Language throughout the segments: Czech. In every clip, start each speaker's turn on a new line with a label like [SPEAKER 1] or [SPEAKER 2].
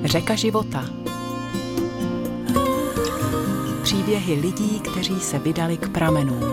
[SPEAKER 1] Řeka života. Příběhy lidí, kteří se vydali k pramenům.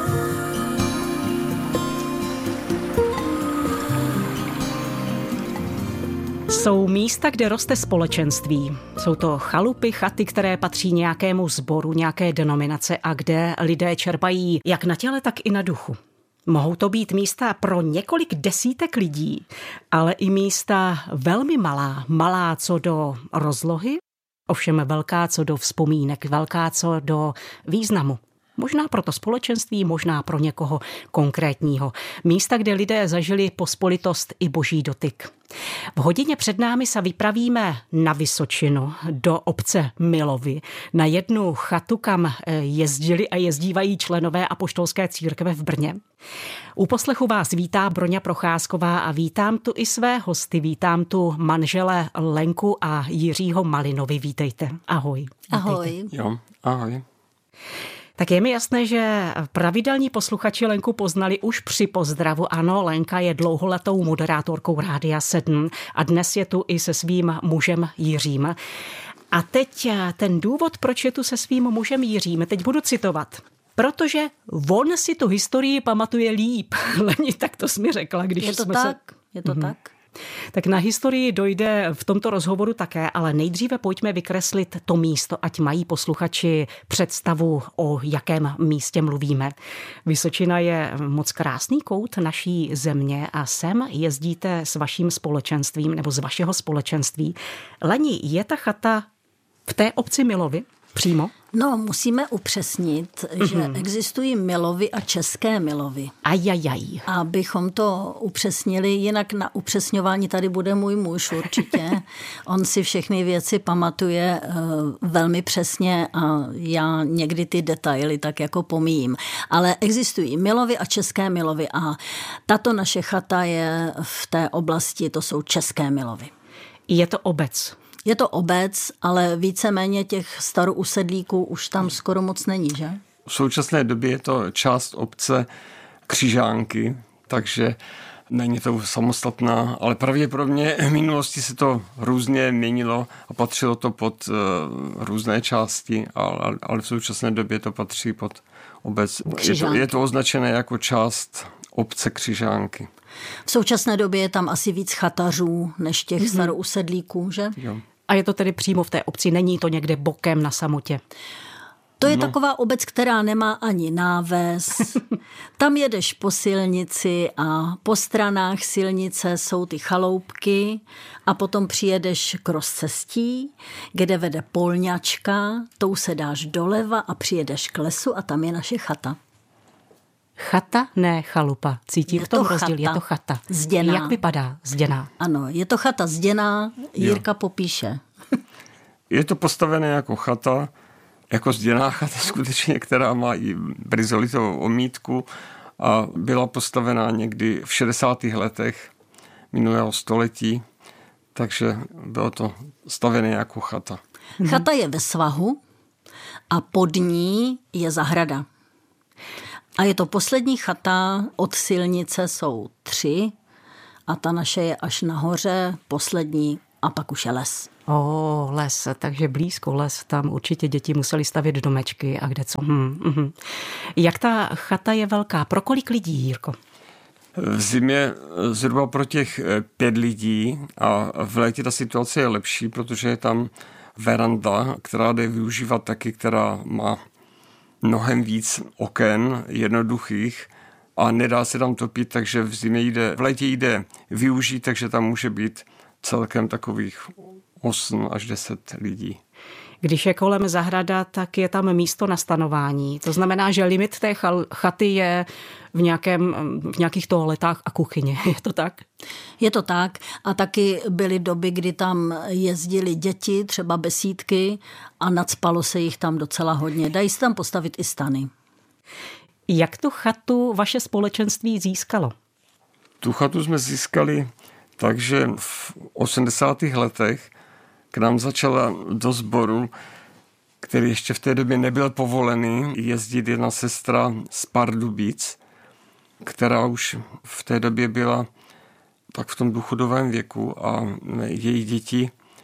[SPEAKER 2] Jsou místa, kde roste společenství. Jsou to chalupy, chaty, které patří nějakému sboru, nějaké denominace a kde lidé čerpají jak na těle, tak i na duchu. Mohou to být místa pro několik desítek lidí, ale i místa velmi malá co do rozlohy, ovšem velká co do vzpomínek, velká co do významu. Možná pro to společenství, možná pro někoho konkrétního. Místa, kde lidé zažili pospolitost i boží dotyk. V hodině před námi se vypravíme na Vysočinu, do obce Milovy, na jednu chatu, kam jezdili a jezdívají členové apoštolské církve v Brně. U poslechu vás vítá Broňa Procházková a vítám tu i své hosty. Vítám tu manžele Lenku a Jiřího Malinovi. Vítejte. Ahoj.
[SPEAKER 3] Ahoj.
[SPEAKER 4] Jo, ahoj.
[SPEAKER 2] Tak je mi jasné, že pravidelní posluchači Lenku poznali už při pozdravu. Ano, Lenka je dlouholetou moderátorkou Rádia 7 a dnes je tu i se svým mužem Jiřím. A teď ten důvod, proč je tu se svým mužem Jiřím, teď budu citovat. Protože on si tu historii pamatuje líp. Leni, tak to jsi mi řekla, když
[SPEAKER 3] je to
[SPEAKER 2] jsme
[SPEAKER 3] tak? Je to tak?
[SPEAKER 2] Tak na historii dojde v tomto rozhovoru také, ale nejdříve pojďme vykreslit to místo, ať mají posluchači představu, o jakém místě mluvíme. Vysočina je moc krásný kout naší země a sem jezdíte s vaším společenstvím nebo z vašeho společenství. Leni, je ta chata v té obci Milovy přímo?
[SPEAKER 3] No, musíme upřesnit, že existují Milovy a české Milovy.
[SPEAKER 2] Ajajaj.
[SPEAKER 3] Abychom to upřesnili, jinak na upřesňování tady bude můj muž určitě. On si všechny věci pamatuje velmi přesně a já někdy ty detaily tak jako pomíjím. Ale existují Milovy a české Milovy a tato naše chata je v té oblasti, to jsou české Milovy.
[SPEAKER 2] Je to obec?
[SPEAKER 3] Je to obec, ale víceméně těch starousedlíků už tam skoro moc není, že?
[SPEAKER 4] V současné době je to část obce Křižánky, takže není to samostatná, ale pravděpodobně v minulosti se to různě měnilo a patřilo to pod různé části, ale v současné době to patří pod obec. Je to označené jako část obce Křižánky.
[SPEAKER 3] V současné době je tam asi víc chatařů než těch starousedlíků, že?
[SPEAKER 4] Jo.
[SPEAKER 2] A je to tedy přímo v té obci, není to někde bokem na samotě?
[SPEAKER 3] To je taková obec, která nemá ani náves. Tam jedeš po silnici a po stranách silnice jsou ty chaloupky a potom přijedeš k rozcestí, kde vede polňačka, tou se dáš doleva a přijedeš k lesu a tam je naše chata.
[SPEAKER 2] Chata, ne chalupa. Cítím v tom rozdíl. Je to chata.
[SPEAKER 3] Zděná.
[SPEAKER 2] Jak vypadá zděná?
[SPEAKER 3] Ano, je to chata zděná, Jirka popíše.
[SPEAKER 4] Je to postavené jako chata, jako zděná chata skutečně, která má i brizolitovou omítku a byla postavená někdy v 60. letech minulého století, takže bylo to stavené jako chata.
[SPEAKER 3] Chata je ve svahu a pod ní je zahrada. A je to poslední chata, od silnice jsou 3 a ta naše je až nahoře, poslední a pak už je les.
[SPEAKER 2] Les, takže blízko les, tam určitě děti museli stavět domečky a kde co. Jak ta chata je velká? Pro kolik lidí, Jirko?
[SPEAKER 4] V zimě zhruba pro těch 5 lidí a v létě ta situace je lepší, protože je tam veranda, která jde využívat taky, která má mnohem víc oken jednoduchých a nedá se tam topit, takže v létě jde využít, takže tam může být celkem takových 8 až 10 lidí.
[SPEAKER 2] Když je kolem zahrada, tak je tam místo na stanování. To znamená, že limit té chaty je v nějakých toaletách a kuchyně. Je to tak?
[SPEAKER 3] Je to tak a taky byly doby, kdy tam jezdili děti, třeba besídky a nacpalo se jich tam docela hodně. Dají se tam postavit i stany.
[SPEAKER 2] Jak tu chatu vaše společenství získalo?
[SPEAKER 4] Tu chatu jsme získali takže v 80. letech k nám začala do sboru, který ještě v té době nebyl povolený, jezdit jedna sestra z Pardubic, která už v té době byla tak v tom důchodovém věku a její děti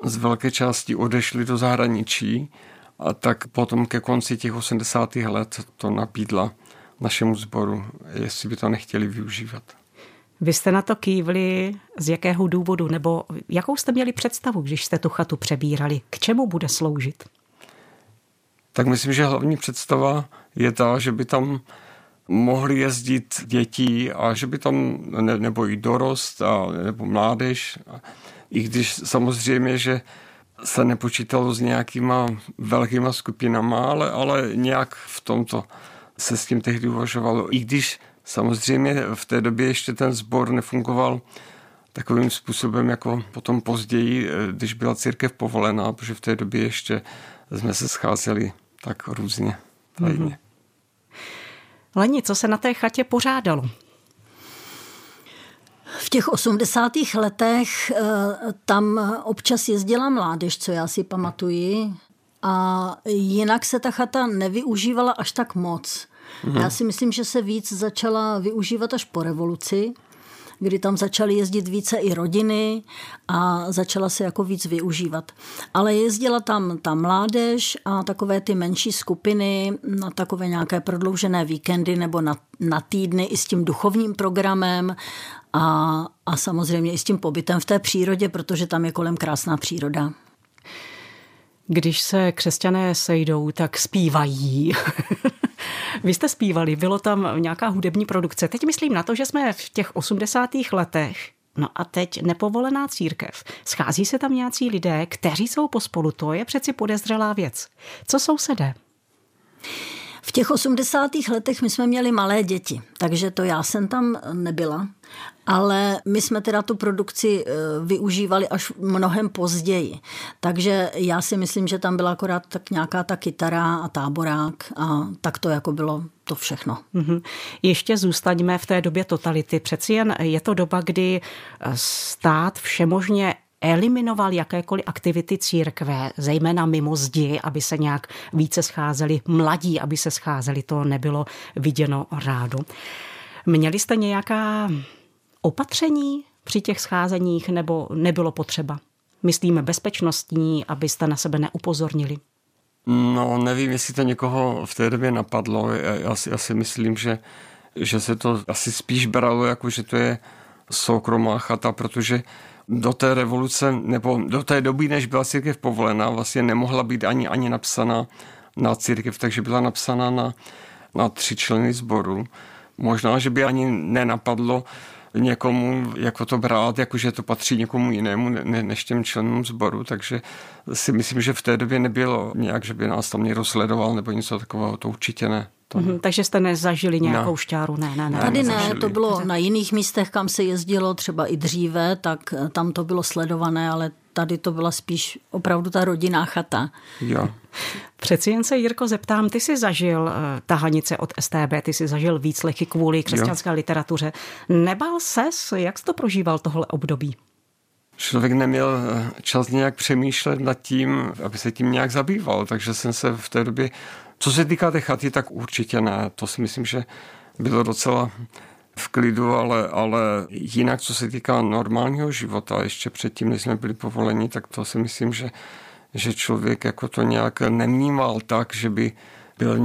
[SPEAKER 4] z velké části odešli do zahraničí a tak potom ke konci těch 80. let to nabídla našemu sboru, jestli by to nechtěli využívat.
[SPEAKER 2] Vy jste na to kývli z jakého důvodu, nebo jakou jste měli představu, když jste tu chatu přebírali? K čemu bude sloužit?
[SPEAKER 4] Tak myslím, že hlavní představa je ta, že by tam mohli jezdit děti a že by tam nebo i dorost nebo mládež. I když samozřejmě, že se nepočítalo s nějakýma velkýma skupinama, ale nějak v tomto se s tím tehdy uvažovalo. I když samozřejmě v té době ještě ten sbor nefungoval takovým způsobem jako potom později, když byla církev povolená, protože v té době ještě jsme se scházeli tak různě tajně.
[SPEAKER 2] Leni, co se na té chatě pořádalo?
[SPEAKER 3] V těch 80. letech tam občas jezdila mládež, co já si pamatuji, a jinak se ta chata nevyužívala až tak moc. Já si myslím, že se víc začala využívat až po revoluci, kdy tam začaly jezdit více i rodiny a začala se jako víc využívat. Ale jezdila tam ta mládež a takové ty menší skupiny na takové nějaké prodloužené víkendy nebo na týdny i s tím duchovním programem a samozřejmě i s tím pobytem v té přírodě, protože tam je kolem krásná příroda.
[SPEAKER 2] Když se křesťané sejdou, tak zpívají. Vy jste zpívali, bylo tam nějaká hudební produkce. Teď myslím na to, že jsme v těch 80. letech, no a teď nepovolená církev. Schází se tam nějací lidé, kteří jsou pospolu, to je přeci podezřelá věc. Co sousedé?
[SPEAKER 3] V těch 80. letech my jsme měli malé děti, takže to já jsem tam nebyla, ale my jsme teda tu produkci využívali až mnohem později. Takže já si myslím, že tam byla akorát tak nějaká ta kytara a táborák a tak to jako bylo to všechno.
[SPEAKER 2] Ještě zůstaňme v té době totality. Přeci jen je to doba, kdy stát všemožně eliminoval jakékoliv aktivity církve, zejména mimo zdi, aby se nějak více scházeli mladí, aby se scházeli, to nebylo viděno rádo. Měli jste nějaká opatření při těch scházeních, nebo nebylo potřeba? Myslíme bezpečnostní, abyste na sebe neupozornili.
[SPEAKER 4] No, nevím, jestli to někoho v té době napadlo. Já si myslím, že se to asi spíš bralo, jako že to je soukromá chata, protože do té revoluce, nebo do té doby, než byla církev povolená, vlastně nemohla být ani napsaná na církev, takže byla napsaná na 3 členy sboru. Možná, že by ani nenapadlo někomu jako to brát, jakože to patří někomu jinému než těm členům sboru, takže si myslím, že v té době nebylo nějak, že by nás tam někdo sledoval nebo něco takového, to určitě ne.
[SPEAKER 2] Takže jste nezažili nějakou šťáru? Ne.
[SPEAKER 3] Tady ne, to bylo na jiných místech, kam se jezdilo třeba i dříve, tak tam to bylo sledované, ale tady to byla spíš opravdu ta rodinná chata.
[SPEAKER 4] Jo.
[SPEAKER 2] Přeci jen se, Jirko, zeptám, ty jsi zažil tahanice od STB, ty jsi zažil výslechy kvůli křesťanské literatuře. Nebál ses, jak jsi to prožíval tohle období?
[SPEAKER 4] Člověk neměl čas nějak přemýšlet nad tím, aby se tím nějak zabýval, takže jsem se v té době, co se týká té chaty, tak určitě ne. To si myslím, že bylo docela v klidu, ale jinak, co se týká normálního života, ještě předtím, než jsme byli povoleni, tak to si myslím, že člověk jako to nějak nevnímal tak, že by byl